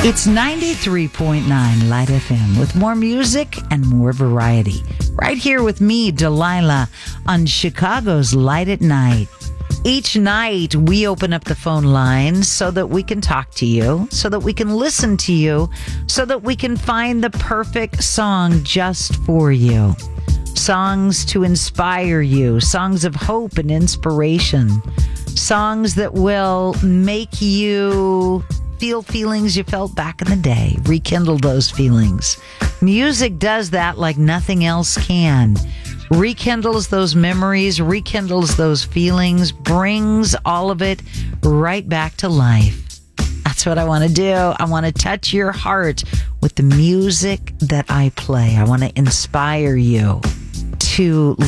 It's 93.9 Light FM with more music and more variety. Right here with me, Delilah, on Chicago's Light at Night. Each night, we open up the phone lines so that we can talk to you, so that we can listen to you, so that we can find the perfect song just for you. Songs to inspire you, songs of hope and inspiration, songs that will make you feel feelings you felt back in the day, rekindle those feelings. Music does that like nothing else can. Rekindles those memories, rekindles those feelings, brings all of it right back to life. That's what I want to do. I want to touch your heart with the music that I play. I want to inspire you to